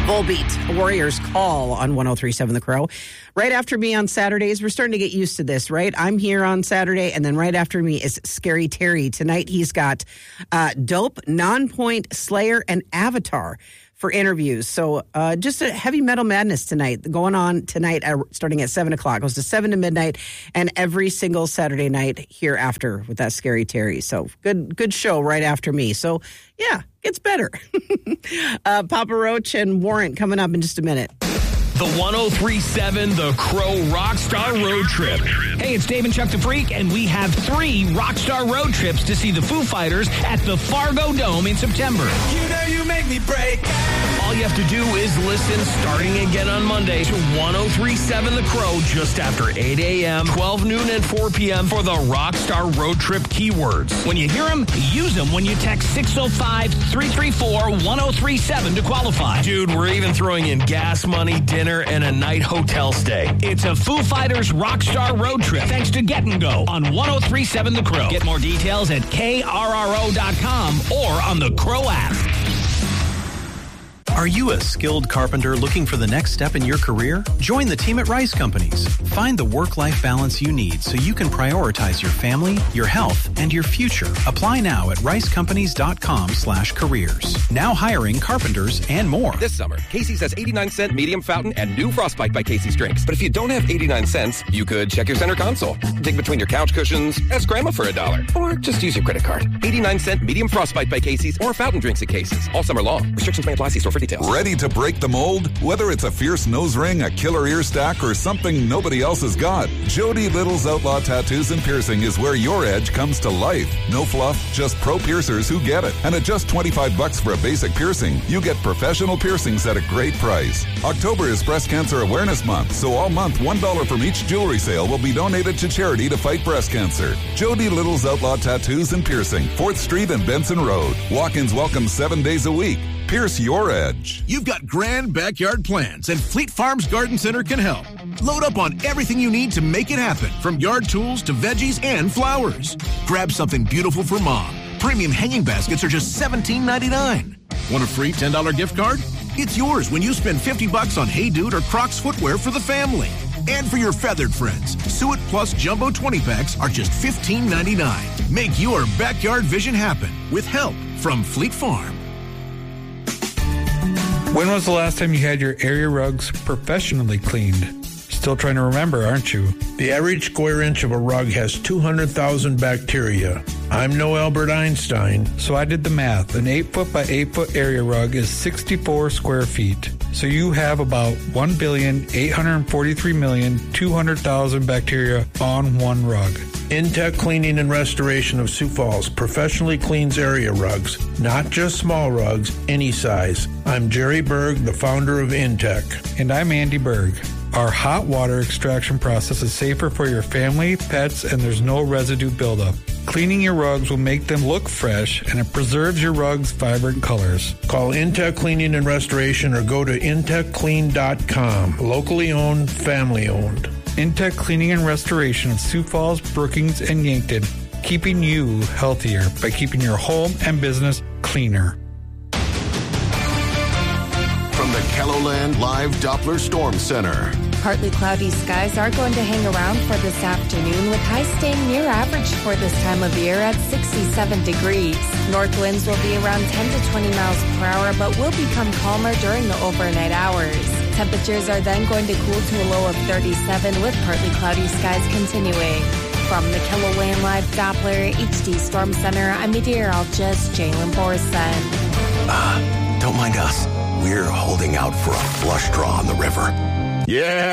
Volbeat, a Warrior's Call on 103.7 The Crow. Right after me on Saturdays, we're starting to get used to this, right? I'm here on Saturday, and then right after me is Scary Terry. Tonight he's got Dope, Nonpoint, Slayer, and Avatar for interviews. So just a heavy metal madness tonight, going on tonight starting at 7 o'clock. It goes to 7 to midnight, and every single Saturday night hereafter with that Scary Terry. So good show right after me. So, yeah, gets better. Papa Roach and Warrant coming up in just a minute. The 103.7 The Crow Rockstar Road Trip. Hey, it's Dave and Chuck the Freak, and we have 3 Rockstar road trips to see the Foo Fighters at the Fargo Dome in September. You know you make me break. All you have to do is listen starting again on Monday to 103.7 The Crow just after 8 a.m., 12 noon, and 4 p.m. for the Rockstar Road Trip keywords. When you hear them, use them when you text 605-334-1037 to qualify. Dude, we're even throwing in gas money, dinner, and a night hotel stay. It's a Foo Fighters Rockstar Road Trip thanks to Get and Go on 103.7 The Crow. Get more details at krro.com or on the Crow app. Are you a skilled carpenter looking for the next step in your career? Join the team at Rice Companies. Find the work-life balance you need so you can prioritize your family, your health, and your future. Apply now at ricecompanies.com/careers. Now hiring carpenters and more. This summer, Casey's has 89-cent medium fountain and new Frostbite by Casey's drinks. But if you don't have 89 cents, you could check your center console, dig between your couch cushions, ask Grandma for $1, or just use your credit card. 89-cent medium Frostbite by Casey's or fountain drinks at Casey's. All summer long. Restrictions may apply. See store for details. Ready to break the mold? Whether it's a fierce nose ring, a killer ear stack, or something nobody else has got, Jody Little's Outlaw Tattoos and Piercing is where your edge comes to life. No fluff, just pro piercers who get it. And at just $25 for a basic piercing, you get professional piercings at a great price. October is Breast Cancer Awareness Month, so all month $1 from each jewelry sale will be donated to charity to fight breast cancer. Jody Little's Outlaw Tattoos and Piercing, 4th Street and Benson Road. Walk-ins welcome 7 days a week. Pierce your edge. You've got grand backyard plans, and Fleet Farms Garden Center can help. Load up on everything you need to make it happen, from yard tools to veggies and flowers. Grab something beautiful for mom. Premium hanging baskets are just $17.99. Want a free $10 gift card? It's yours when you spend $50 on Hey Dude or Crocs footwear for the family. And for your feathered friends, Suet Plus Jumbo 20-packs are just $15.99. Make your backyard vision happen with help from Fleet Farm. When was the last time you had your area rugs professionally cleaned? Still trying to remember, aren't you? The average square inch of a rug has 200,000 bacteria. I'm no Albert Einstein. So I did the math. An 8-foot by 8-foot area rug is 64 square feet. So you have about 1,843,200,000 bacteria on one rug. Intech Cleaning and Restoration of Sioux Falls professionally cleans area rugs, not just small rugs, any size. I'm Jerry Berg, the founder of Intech. And I'm Andy Berg. Our hot water extraction process is safer for your family, pets, and there's no residue buildup. Cleaning your rugs will make them look fresh, and it preserves your rugs' vibrant colors. Call Intech Cleaning and Restoration or go to intechclean.com. Locally owned, family owned. Intech Cleaning and Restoration of Sioux Falls, Brookings, and Yankton, keeping you healthier by keeping your home and business cleaner. From the KELOLAND Live Doppler Storm Center. Partly cloudy skies are going to hang around for this afternoon, with highs staying near average for this time of year at 67 degrees. North winds will be around 10 to 20 miles per hour, but will become calmer during the overnight hours. Temperatures are then going to cool to a low of 37, with partly cloudy skies continuing. From the KELOLAND Live Doppler HD Storm Center, I'm meteorologist Jalen Borson. Don't mind us. We're holding out for a flush draw on the river. Yeah.